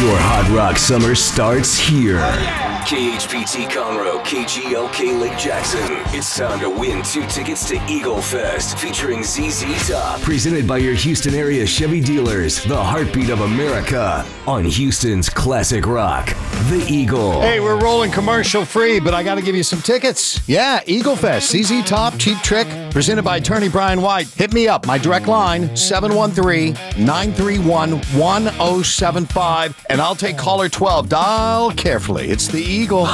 Your hard rock summer starts here. KHPT Conroe, KGLK Lake Jackson. It's time to win 2 tickets to Eagle Fest featuring ZZ Top. Presented by your Houston area Chevy dealers. The heartbeat of America on Houston's classic rock, The Eagle. Hey, we're rolling commercial free, but I got to give you some tickets. Yeah, Eagle Fest, ZZ Top, Cheap Trick, presented by attorney Brian White. Hit me up. My direct line, 713-931-1075, and I'll take caller 12. Dial carefully. It's The Eagle.